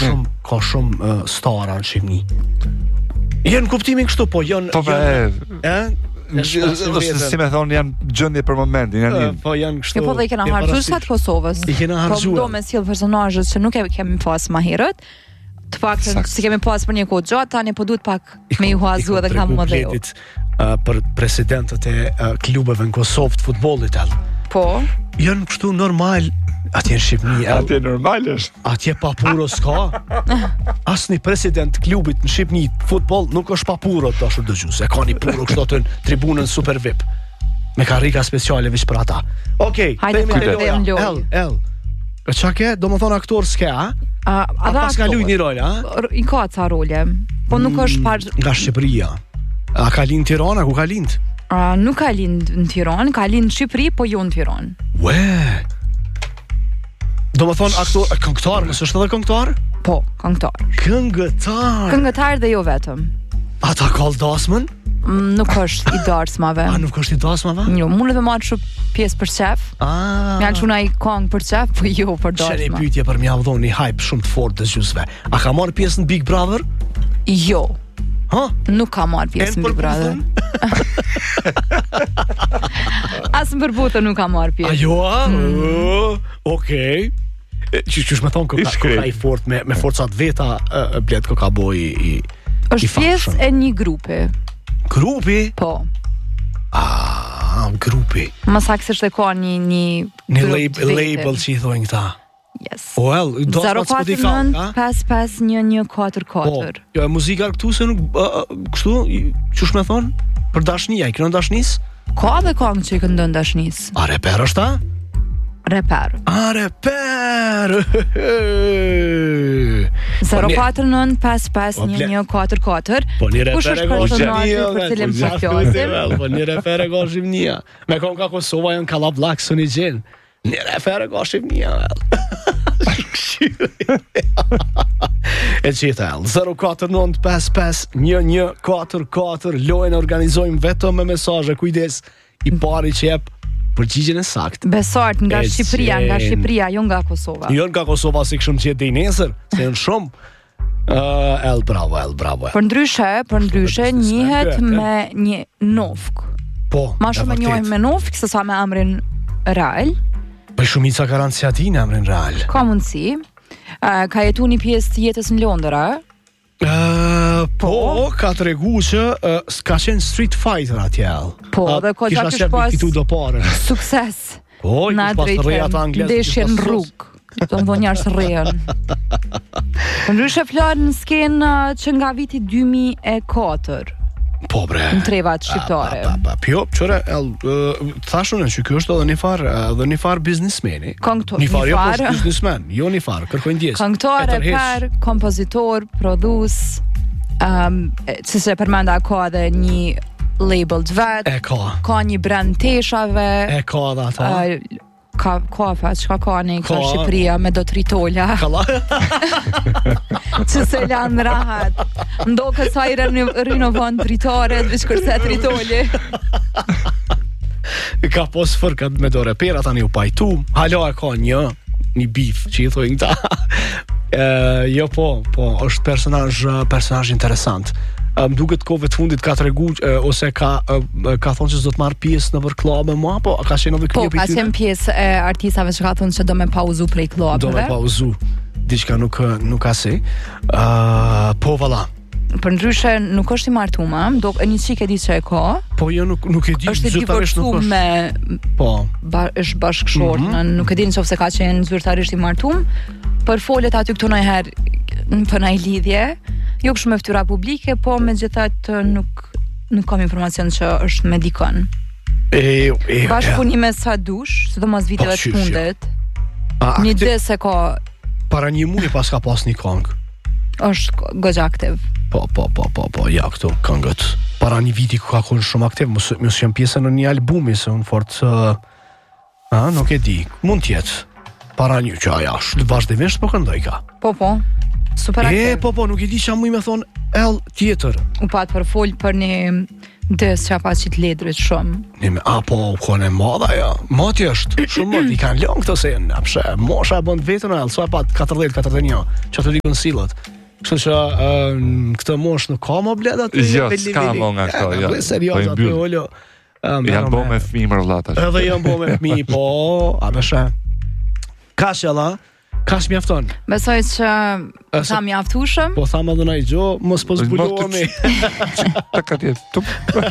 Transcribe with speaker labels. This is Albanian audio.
Speaker 1: ka shumë stara në Shqipëni. Janë kuptimin kështu, po janë
Speaker 2: si me thonë janë gjendje për momentin,
Speaker 1: po janë kështu.
Speaker 3: Po dhe i kena harxuar sa të Kosovës.
Speaker 1: I kena harxuar.
Speaker 3: Po do me sjell personazhe që nuk e kemi pas më herët. Të paktën si kemi pas për një kohë gjatë, tani po duhet pak me u huazu edhe kam model.
Speaker 1: Për presidentët e klubeve në Kosovë të futbollit
Speaker 3: Po.
Speaker 1: Janë kështu normal. Atje në Shqipëni.
Speaker 2: Atje normal është.
Speaker 1: Atje papuro s'ka. Asnjë president klubit në Shqipëni futboll nuk është papuro dashur dëgjues. E ka një puro kështu atë në tribunën Super VIP. Me karrika speciale veç për ata. Okej,
Speaker 3: themi
Speaker 1: El. Çka ke? Domethënë aktor s'ke, a? A pas ka luajtur një rol, a?
Speaker 3: I ka ca role. Po nuk është par
Speaker 1: nga Shqipëria. A ka lind në Tiranë, ku ka lind?
Speaker 3: Nuk ka lind në Tiranë, ka lind në Shqipëri, po jo në Tiranë.
Speaker 1: Ue. Do më thonë aktor, këngëtar, nësë është edhe këngëtar?
Speaker 3: Po, këngëtar. Këngëtar dhe jo vetëm.
Speaker 1: Ata kallë dasmën?
Speaker 3: Nuk është i darsmave.
Speaker 1: Nuk është i darsmave?
Speaker 3: Jo, mund edhe marrë shumë pjesë për qef. Me janë quna i kongë për qef, po jo për darsma.
Speaker 1: Qene i pyetje për mja vdhon një hype shumë të fort dhe gjusve. A ka marrë pjesë në Big Brother?
Speaker 3: Jo.
Speaker 1: Ha?
Speaker 3: Nuk ka marrë pjesë në Big Brother. Asë më përbutë nuk ka marrë pjesë.
Speaker 1: A jo, okej. Qysh me thonë këka i fort me forcat veta blet këka boj i
Speaker 3: është pjesë e një grupi.
Speaker 1: Grupi?
Speaker 3: Po.
Speaker 1: Grupi.
Speaker 3: Më saksisht e ka një
Speaker 1: label që i thojnë këta.
Speaker 3: Yes.
Speaker 1: Well,
Speaker 3: 049 551 144.
Speaker 1: Jo, muzika këtu se nuk kështu, çush me thon? Për dashnia, i kënon dashnis?
Speaker 3: Ka dhe këngë që i këndon dashnis.
Speaker 1: A reper është ta?
Speaker 3: Reper.
Speaker 1: A reper.
Speaker 3: 049 551 144.
Speaker 1: Po një reper e
Speaker 3: goshimnia.
Speaker 1: Po një reper e goshimnia. Me kon ka Kosova janë kalla blak suni gjin. Një refer e goshimnia. E qita 049 551 144. Lojën organizojmë vetëm me mesazhe, kujdes. I pari që jep përgjigjen e saktë.
Speaker 3: Besart nga Shqipëria, jo nga Kosova.
Speaker 1: Jo nga Kosova si këshëm që jetë i nesër, se janë shumë. Bravo. Për
Speaker 3: ndryshe njihet me një nofk.
Speaker 1: Po.
Speaker 3: Ma shumë e njohim me nofk se sa me emrin real.
Speaker 1: Për shumica garancia ti në emrin real.
Speaker 3: Ka mundësi. Ka jetu një pjesë të jetës në Londra.
Speaker 1: Po, ka të regu që s'ka qenë Street Fighter atjel.
Speaker 3: Po, dhe ko gjatë kështë pas sukses.
Speaker 1: Po,
Speaker 3: na drejtë ndeshjen rrugë. Të më dhonjarë së rejën. Ndryshe flarë në skenë që nga viti 2004.
Speaker 1: Po bre.
Speaker 3: Në trevat shqiptare.
Speaker 1: Pjo, qëre, thashun e që kjo është edhe një farë biznismeni. Një farë jo është biznismen, jo një farë, kërkojnë djesë.
Speaker 3: Këngëtar, reper, kompozitor, produs, që se përmenda ka dhe një label të vetë. Ka një brand teshave.
Speaker 1: Ka dhe ata.
Speaker 3: Ka kafe, që ka një ka Shqipëria me do të ritolla. Që se lanë rahat. Ndo kësa i rinovon të ritaret, vish kërse të ritolli.
Speaker 1: Ka pos fërkat me do repera tani u pajtu. Halo e ka një bif që i thojnë ta. Jo po, është personazh interesant. Më duket kove të fundit ka të regu ose ka thonë që s'do të marrë pjesë në për klube mua, po ka qenë edhe
Speaker 3: klip i tyre? Po, ka qenë pjesë e artistave që ka thonë që do me pauzu prej klubeve.
Speaker 1: Do me pauzu, diçka nuk ka si. Po, vala.
Speaker 3: Për ndryshe nuk është i martuma, do një qik e di që e ka.
Speaker 1: Po, jo nuk e di.
Speaker 3: Është i divorcu me është bashkëshor, nuk e di në qofse ka qenë zyrtarisht i martum, për folet aty këtu nëjherë për nëj lidhje. Jo kështu me fytyra publike, po me gjithatë nuk kam informacion që është me dikon. Bashkëpunime sa dush, sidomos viteve të fundet. Një desë ka
Speaker 1: para një muaj pas ka pas një këngë.
Speaker 3: Është goxha aktiv.
Speaker 1: Po, ja këtu këngët. Para një viti ku ka qenë shumë aktiv, mos jam pjesë në një albumi se unë fort nuk e di. Mund të jetë. Para një që aja është vazhdimisht po këndoj ka.
Speaker 3: Po. Super aktiv.
Speaker 1: Po, nuk i di që mu i me thonë L tjetër.
Speaker 3: U pat për fol për një Des që pa qitë ledrit shumë.
Speaker 1: Po, kone madha, ja. Mati është, shumë mët, i kanë lënë këto se apshe, mosha e bënd vetën e sa pat 40-41, që ato dikën silët. Kështu që këtë mosh nuk ka më bledat.
Speaker 2: Jo, s'ka më nga këto, jo.
Speaker 1: Serios, atë e ollo.
Speaker 2: Janë bo me fmi më rëllata.
Speaker 1: Edhe janë bo me fmi, po, apshe. Kash jella, kash mjafton.
Speaker 3: Besoj që sa mjaftushëm.
Speaker 1: Po thamë edhe na i gjo, mos po zbulohemi.
Speaker 2: Ta ka tjetë,